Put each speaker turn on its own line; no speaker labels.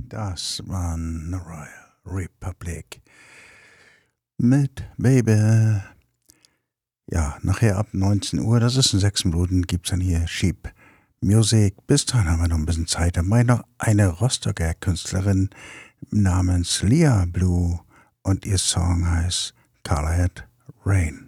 Das war Royal Republic mit Baby. Ja, nachher ab 19 Uhr, das ist in 6 Minuten, gibt's dann hier Sheep Music. Bis dahin haben wir noch ein bisschen Zeit. Dann mache ich noch eine Rostocker Künstlerin namens Lia Blue und ihr Song heißt Colored Rain.